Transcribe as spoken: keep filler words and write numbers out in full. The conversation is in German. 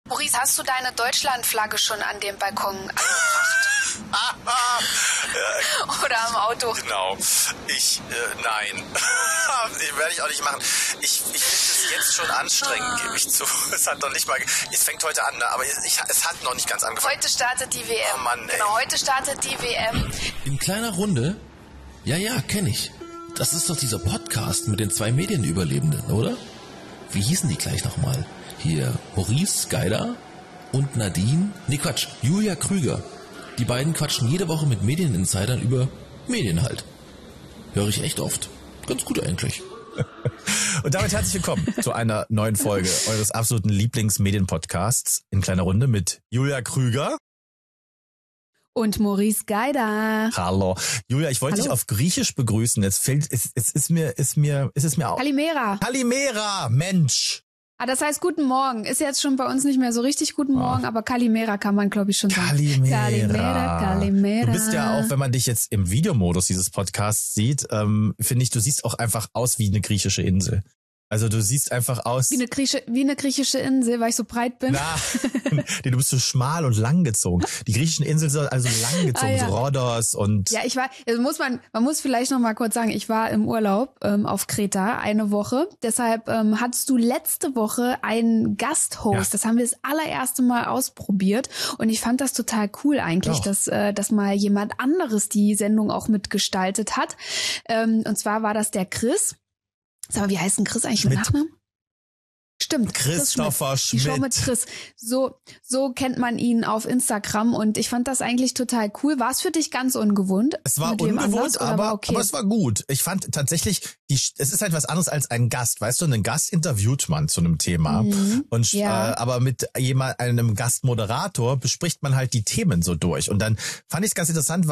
Maurice, hast du deine Deutschlandflagge schon an dem Balkon angebracht? Oder am Auto? Genau. Ich, äh, nein. Werde ich auch nicht machen. Ich, ich finde es jetzt schon anstrengend, gebe ich zu. Es hat noch nicht mal, es fängt heute an, ne? Aber ich, es hat noch nicht ganz angefangen. Heute startet die W M. Oh Mann, ey. Genau, heute startet die W M. In kleiner Runde? Ja, ja, kenne ich. Das ist doch dieser Podcast mit den zwei Medienüberlebenden, oder? Wie hießen die gleich nochmal? Hier Maurice Geider und Nadine, nee Quatsch, Julia Krüger. Die beiden quatschen jede Woche mit Medieninsidern über Medien halt. Höre ich echt oft. Ganz gut eigentlich. Und damit herzlich willkommen zu einer neuen Folge eures absoluten Lieblingsmedienpodcasts in kleiner Runde mit Julia Krüger. Und Maurice Geider. Hallo. Julia, ich wollte Hallo. dich auf Griechisch begrüßen. Jetzt fällt, es, es ist mir, ist mir, ist es mir auch. Kalimera. Kalimera, Mensch. Ah, das heißt Guten Morgen. Ist jetzt schon bei uns nicht mehr so richtig Guten Morgen, aber Kalimera kann man, glaube ich, schon sagen. Kalimera. Kalimera, Kalimera. Du bist ja auch, wenn man dich jetzt im Videomodus dieses Podcasts sieht, ähm, finde ich, du siehst auch einfach aus wie eine griechische Insel. Also du siehst einfach aus... Wie eine, Grieche, wie eine griechische Insel, weil ich so breit bin. Na, nee, du bist so schmal und langgezogen. Die griechischen Inseln sind also langgezogen, Ah, ja. so Rhodos und... Ja, ich war, also muss man, man muss vielleicht noch mal kurz sagen, ich war im Urlaub ähm, auf Kreta eine Woche. Deshalb ähm, hattest du letzte Woche einen Gasthost. Ja. Das haben wir das allererste Mal ausprobiert und ich fand das total cool eigentlich, Auch. dass äh, dass mal jemand anderes die Sendung auch mitgestaltet hat. Ähm, und zwar war das der Chris. Sag mal, wie heißt denn Chris eigentlich mit Schmidt. Nachnamen? Stimmt, Christopher Chris Schmidt. Die Show Schmidt. mit Chris. So, so kennt man ihn auf Instagram und ich fand das eigentlich total cool. War es für dich ganz ungewohnt? Es war Mit wem anders, ungewohnt, oder aber, war okay? aber es war gut. Ich fand tatsächlich, die, es ist halt was anderes als ein Gast. Weißt du, einen Gast interviewt man zu einem Thema. Mhm. Und Ja. äh, aber mit jemand, einem Gastmoderator bespricht man halt die Themen so durch. Und dann fand ich es ganz interessant,